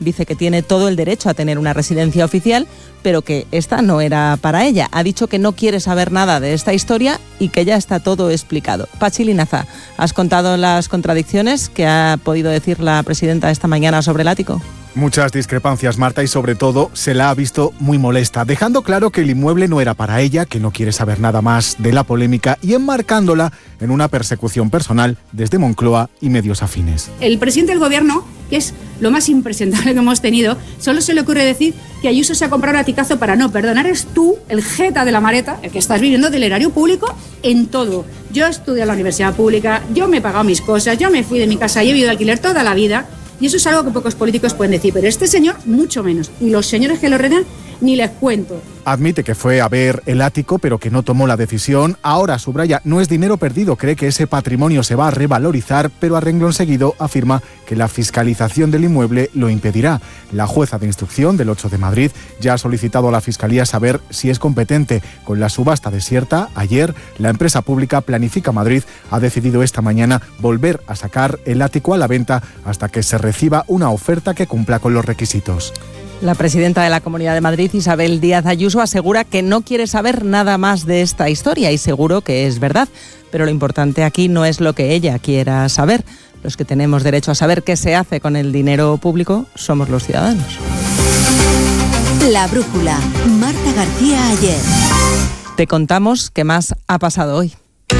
Dice que tiene todo el derecho a tener una residencia oficial, pero que esta no era para ella. Ha dicho que no quiere saber nada de esta historia y que ya está todo explicado. Pachi Linaza, ¿has contado las contradicciones que ha podido decir la presidenta esta mañana sobre el ático? Muchas discrepancias, Marta, y sobre todo se la ha visto muy molesta, dejando claro que el inmueble no era para ella, que no quiere saber nada más de la polémica y enmarcándola en una persecución personal desde Moncloa y medios afines. El presidente del gobierno, que es lo más impresentable que hemos tenido, solo se le ocurre decir que Ayuso se ha comprado un aticazo para no perdonar. Eres tú, el jeta de la maleta, el que estás viviendo del erario público en todo. Yo estudié en la universidad pública, yo me he pagado mis cosas, yo me fui de mi casa y he vivido de alquiler toda la vida. Y eso es algo que pocos políticos pueden decir, pero este señor mucho menos. Y los señores que lo rodean ni les cuento. Admite que fue a ver el ático, pero que no tomó la decisión. Ahora, subraya, no es dinero perdido, cree que ese patrimonio se va a revalorizar, pero a renglón seguido afirma que la fiscalización del inmueble lo impedirá. La jueza de instrucción del 8 de Madrid ya ha solicitado a la Fiscalía saber si es competente. Con la subasta desierta, ayer, la empresa pública Planifica Madrid ha decidido esta mañana volver a sacar el ático a la venta hasta que se reciba una oferta que cumpla con los requisitos. La presidenta de la Comunidad de Madrid, Isabel Díaz Ayuso, asegura que no quiere saber nada más de esta historia y seguro que es verdad. Pero lo importante aquí no es lo que ella quiera saber. Los que tenemos derecho a saber qué se hace con el dinero público somos los ciudadanos. La brújula. Marta García Ayer. Te contamos qué más ha pasado hoy.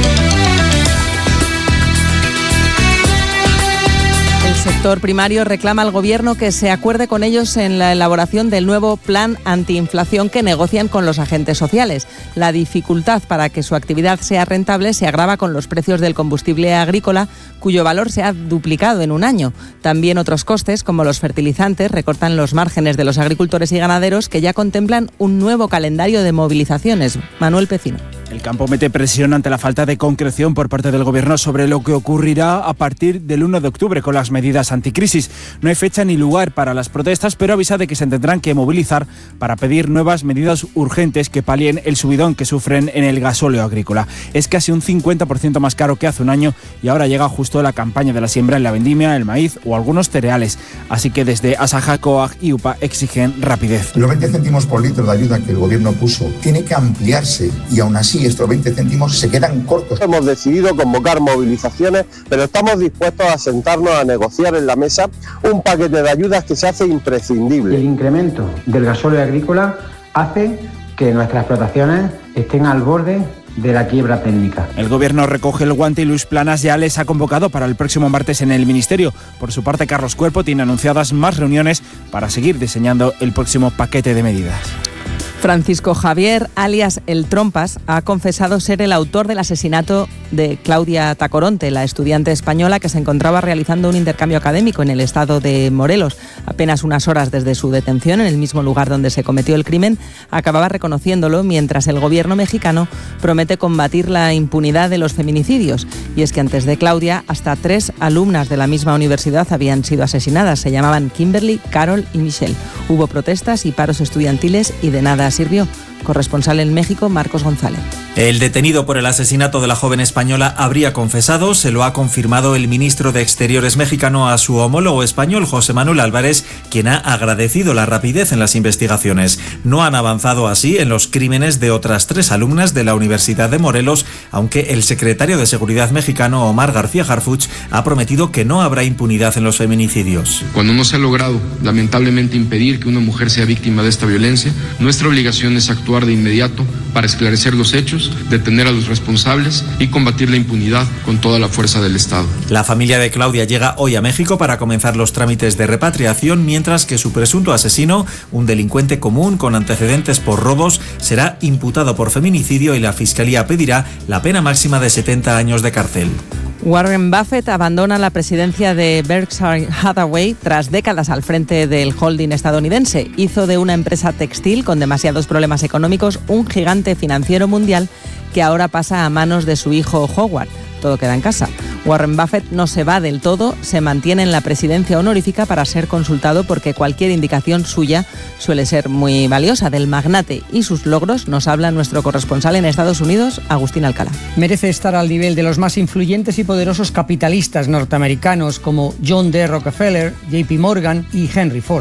El sector primario reclama al Gobierno que se acuerde con ellos en la elaboración del nuevo plan antiinflación que negocian con los agentes sociales. La dificultad para que su actividad sea rentable se agrava con los precios del combustible agrícola, cuyo valor se ha duplicado en un año. También otros costes, como los fertilizantes, recortan los márgenes de los agricultores y ganaderos que ya contemplan un nuevo calendario de movilizaciones. Manuel Pecino. El campo mete presión ante la falta de concreción por parte del Gobierno sobre lo que ocurrirá a partir del 1 de octubre con las medidas anticrisis. No hay fecha ni lugar para las protestas, pero avisa de que se tendrán que movilizar para pedir nuevas medidas urgentes que palien el subidón que sufren en el gasóleo agrícola. Es casi un 50% más caro que hace un año y ahora llega justo la campaña de la siembra en la vendimia, el maíz o algunos cereales. Así que desde Asaja, COAG y UPA exigen rapidez. Los 20 céntimos por litro de ayuda que el Gobierno puso tiene que ampliarse y aún así estos 20 céntimos se quedan cortos. Hemos decidido convocar movilizaciones, pero estamos dispuestos a sentarnos a negociar en la mesa un paquete de ayudas que se hace imprescindible. El incremento del gasóleo agrícola hace que nuestras explotaciones estén al borde de la quiebra técnica. El Gobierno recoge el guante y Luis Planas ya les ha convocado para el próximo martes en el Ministerio. Por su parte, Carlos Cuerpo tiene anunciadas más reuniones para seguir diseñando el próximo paquete de medidas. Francisco Javier, alias El Trompas, ha confesado ser el autor del asesinato de Claudia Tacoronte, la estudiante española que se encontraba realizando un intercambio académico en el estado de Morelos. Apenas unas horas desde su detención, en el mismo lugar donde se cometió el crimen, acababa reconociéndolo mientras el gobierno mexicano promete combatir la impunidad de los feminicidios. Y es que antes de Claudia, hasta 3 alumnas de la misma universidad habían sido asesinadas. Se llamaban Kimberly, Carol y Michelle. Hubo protestas y paros estudiantiles y de nada sirvió. Corresponsal en México, Marcos González. El detenido por el asesinato de la joven española habría confesado, se lo ha confirmado el ministro de Exteriores mexicano a su homólogo español, José Manuel Álvarez, quien ha agradecido la rapidez en las investigaciones. No han avanzado así en los crímenes de otras 3 alumnas de la Universidad de Morelos, aunque el secretario de Seguridad mexicano, Omar García Harfuch, ha prometido que no habrá impunidad en los feminicidios. Cuando no se ha logrado, lamentablemente, impedir que una mujer sea víctima de esta violencia, nuestra obligación es actuar de inmediato para esclarecer los hechos, detener a los responsables y combatir la impunidad con toda la fuerza del Estado. La familia de Claudia llega hoy a México para comenzar los trámites de repatriación, mientras que su presunto asesino, un delincuente común con antecedentes por robos, será imputado por feminicidio y la Fiscalía pedirá la pena máxima de 70 años de cárcel. Warren Buffett abandona la presidencia de Berkshire Hathaway tras décadas al frente del holding estadounidense. Hizo de una empresa textil con demasiados problemas económicos un gigante financiero mundial que ahora pasa a manos de su hijo Howard. Todo queda en casa. Warren Buffett no se va del todo, se mantiene en la presidencia honorífica para ser consultado porque cualquier indicación suya suele ser muy valiosa. Del magnate y sus logros nos habla nuestro corresponsal en Estados Unidos, Agustín Alcalá. Merece estar al nivel de los más influyentes y poderosos capitalistas norteamericanos como John D. Rockefeller, JP Morgan y Henry Ford.